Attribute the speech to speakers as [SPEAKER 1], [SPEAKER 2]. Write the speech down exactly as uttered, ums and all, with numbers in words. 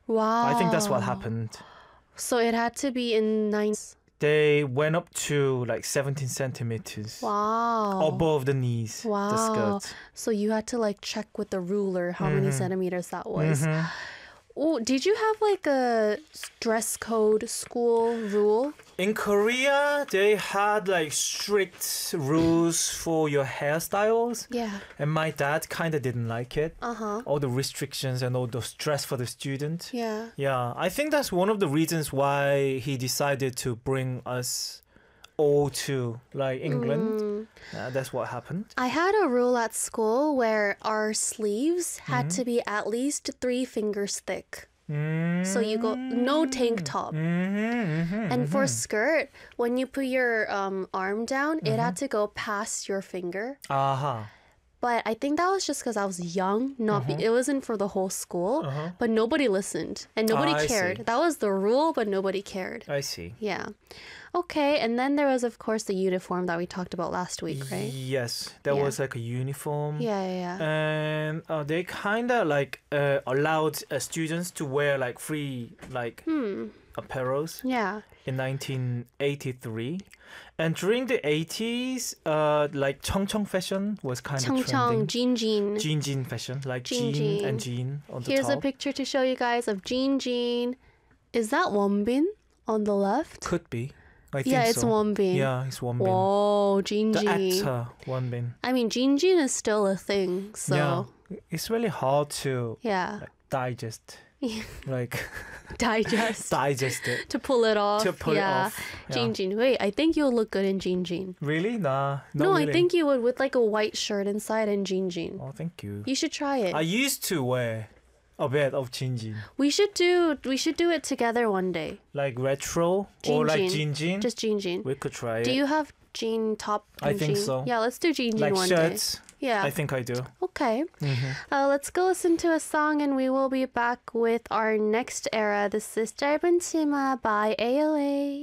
[SPEAKER 1] Wow.
[SPEAKER 2] I think that's what happened.
[SPEAKER 1] So it had to be in nine.
[SPEAKER 2] They went up to like seventeen centimeters
[SPEAKER 1] Wow.
[SPEAKER 2] above the knees, the
[SPEAKER 1] Wow.
[SPEAKER 2] skirt.
[SPEAKER 1] So you had to like check with the ruler how many
[SPEAKER 2] Mhm.
[SPEAKER 1] centimeters that was.
[SPEAKER 2] Mhm.
[SPEAKER 1] Oh, did you have like a dress code school rule?
[SPEAKER 2] In Korea, they had like strict rules for your hairstyles,
[SPEAKER 1] Yeah.
[SPEAKER 2] and my dad kind of didn't like it.
[SPEAKER 1] Uh-huh.
[SPEAKER 2] All the restrictions and all the stress for the student.
[SPEAKER 1] Yeah.
[SPEAKER 2] Yeah, I think that's one of the reasons why he decided to bring us all to like England.
[SPEAKER 1] Mm.
[SPEAKER 2] Uh, that's what happened.
[SPEAKER 1] I had a rule at school where our sleeves had
[SPEAKER 2] Mm-hmm.
[SPEAKER 1] to be at least three fingers thick.
[SPEAKER 2] Mm.
[SPEAKER 1] So you go no tank top.
[SPEAKER 2] Mm-hmm,
[SPEAKER 1] And for skirt, when you put your um, arm down, it had to go past your finger.
[SPEAKER 2] Aha.
[SPEAKER 1] But I think that was just because I was young. Not be- it wasn't for the whole school.
[SPEAKER 2] Uh-huh.
[SPEAKER 1] But nobody listened and nobody
[SPEAKER 2] Ah, I
[SPEAKER 1] cared.
[SPEAKER 2] see.
[SPEAKER 1] That was the rule, but nobody cared.
[SPEAKER 2] I see.
[SPEAKER 1] Yeah. Okay. And then there was, of course, the uniform that we talked about last week, right?
[SPEAKER 2] Yes, there
[SPEAKER 1] Yeah.
[SPEAKER 2] was like a uniform.
[SPEAKER 1] Yeah, yeah, yeah.
[SPEAKER 2] And uh, they kind of like uh, allowed uh, students to wear like free like
[SPEAKER 1] Hmm.
[SPEAKER 2] apparels
[SPEAKER 1] Yeah.
[SPEAKER 2] in nineteen eighty-three. And during the eighties, uh, like Chongchong fashion was kind of
[SPEAKER 1] Chongchong,
[SPEAKER 2] trending.
[SPEAKER 1] jean, jean.
[SPEAKER 2] Jean jean fashion, like
[SPEAKER 1] Jean,
[SPEAKER 2] jean,
[SPEAKER 1] jean.
[SPEAKER 2] and jean on the
[SPEAKER 1] Here's
[SPEAKER 2] top.
[SPEAKER 1] a picture to show you guys of jean, jean. Is that Wonbin on the left?
[SPEAKER 2] Could be. I think
[SPEAKER 1] Yeah, it's
[SPEAKER 2] so.
[SPEAKER 1] Wonbin.
[SPEAKER 2] Yeah, it's Wonbin.
[SPEAKER 1] Whoa, jean,
[SPEAKER 2] The
[SPEAKER 1] jean.
[SPEAKER 2] actor Wonbin.
[SPEAKER 1] I mean, jean, jean is still a thing. So,
[SPEAKER 2] Yeah, it's really hard to
[SPEAKER 1] yeah.
[SPEAKER 2] like, digest, like
[SPEAKER 1] Digest.
[SPEAKER 2] digest it.
[SPEAKER 1] To pull it off.
[SPEAKER 2] To pull it
[SPEAKER 1] yeah.
[SPEAKER 2] off, yeah.
[SPEAKER 1] Jean, jean. Wait, I think you'll look good in jean, jean.
[SPEAKER 2] Really? Nah. Not
[SPEAKER 1] No, I
[SPEAKER 2] really.
[SPEAKER 1] think you would with like a white shirt inside and jean, jean.
[SPEAKER 2] Oh, thank you.
[SPEAKER 1] You should try it.
[SPEAKER 2] I used to wear a bit of jean jean,
[SPEAKER 1] we should do we should do it together one day.
[SPEAKER 2] like retro
[SPEAKER 1] Jean
[SPEAKER 2] or like
[SPEAKER 1] jean.
[SPEAKER 2] jean jean.
[SPEAKER 1] Just jean, jean.
[SPEAKER 2] We could try
[SPEAKER 1] Do
[SPEAKER 2] it.
[SPEAKER 1] you have jean top?
[SPEAKER 2] I
[SPEAKER 1] and
[SPEAKER 2] think
[SPEAKER 1] jean?
[SPEAKER 2] so.
[SPEAKER 1] Yeah, let's do jean, jean
[SPEAKER 2] like
[SPEAKER 1] one
[SPEAKER 2] shirts.
[SPEAKER 1] day. Yeah.
[SPEAKER 2] I think I do.
[SPEAKER 1] Okay.
[SPEAKER 2] Mhm.
[SPEAKER 1] Uh, let's go listen to a song and we will be back with our next era. This is 짧은 치마 by A O A.